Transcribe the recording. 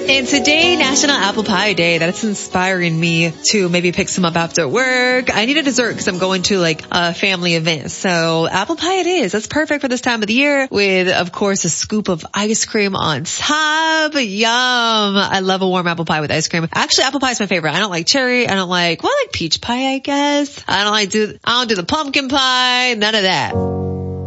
And today, National Apple Pie Day. That's inspiring me to maybe pick some up after work. I need a dessert because I'm going to like a family event. So apple pie it is. That's perfect for this time of the year with, of course, a scoop of ice cream on top. Yum. I love a warm apple pie with ice cream. Actually, apple pie is my favorite. I don't like cherry. I like peach pie, I guess. I don't do the pumpkin pie. None of that.